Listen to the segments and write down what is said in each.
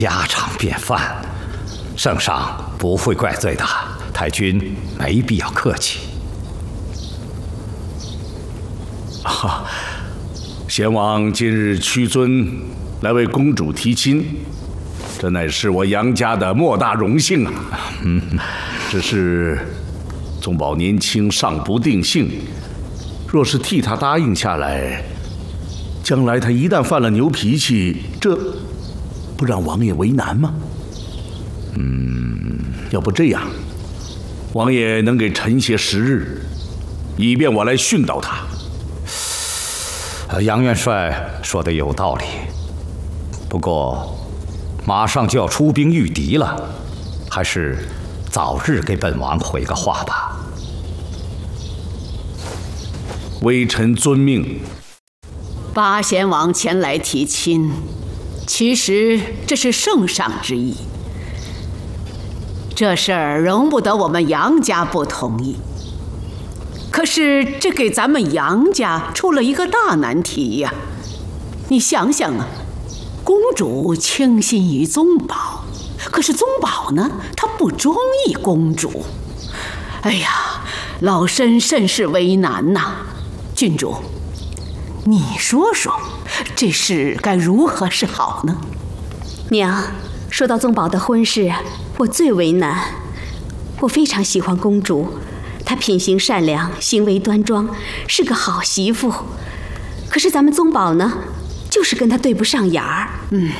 家常便饭，圣上不会怪罪的，太君没必要客气。 啊，贤王今日屈尊来为公主提亲，这乃是我杨家的莫大荣幸啊。只是宗保年轻尚不定性，若是替他答应下来，将来他一旦犯了牛脾气，这不让王爷为难吗？要不这样，王爷能给臣些时日，以便我来训导他。 杨元帅说的有道理，不过马上就要出兵御敌了，还是早日给本王回个话吧。 微臣遵命。 八贤王前来提亲，其实这是圣上之意。这事儿容不得我们杨家不同意。可是这给咱们杨家出了一个大难题呀！你想想啊，公主倾心于宗保，可是宗保呢，他不中意公主。哎呀，老身甚是为难呐。郡主，你说说，这事该如何是好呢？ 娘，说到宗保的婚事，我最为难。我非常喜欢公主，她品行善良，行为端庄，是个好媳妇。可是咱们宗保呢，就是跟她对不上眼儿。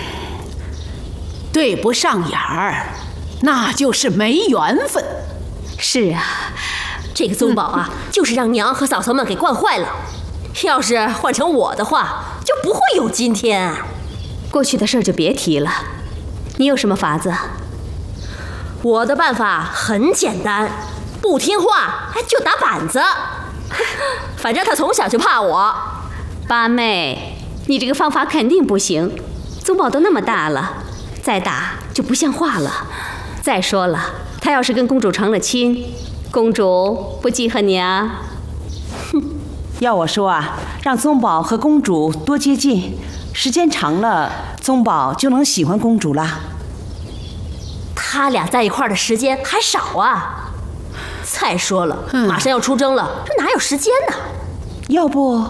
对不上眼儿，那就是没缘分。 是啊， 这个宗保啊，就是让娘和嫂嫂们给惯坏了。要是换成我的话，就不会有今天。 过去的事儿就别提了。你有什么法子？ 我的办法很简单，不听话就打板子。反正他从小就怕我。 八妹，你这个方法肯定不行。宗保都那么大了，再打就不像话了。再说了，他要是跟公主成了亲，公主不记恨你啊？ 哼，要我说啊，让宗保和公主多接近，时间长了，宗保就能喜欢公主了。 他俩在一块儿的时间还少啊。再说了，马上要出征了，这哪有时间呢？ 要不，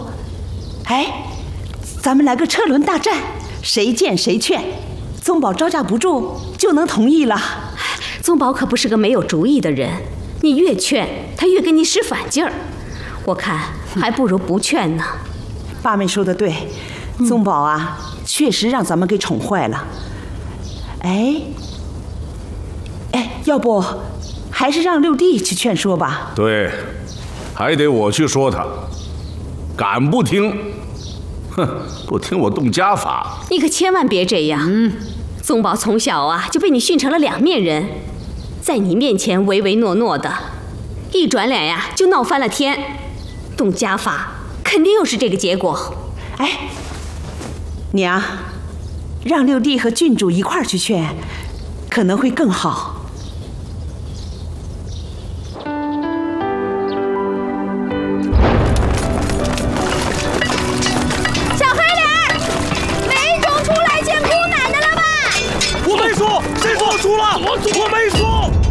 咱们来个车轮大战，谁见谁劝，宗保招架不住就能同意了。 宗保可不是个没有主意的人，你越劝他越跟你使反劲儿，我看还不如不劝呢。 八妹说的对，宗保啊，确实让咱们给宠坏了。要不还是让六弟去劝说吧。 对，还得我去说他，敢不听？哼，不听我动家法。 你可千万别这样。宗保从小啊就被你训成了两面人，在你面前唯唯诺诺的，一转脸呀就闹翻了天。动家法肯定又是这个结果。 娘，让六弟和郡主一块儿去劝，可能会更好。 小黑脸，没种出来见姑奶奶了吧？ 我没说，谁说我出了？我没说。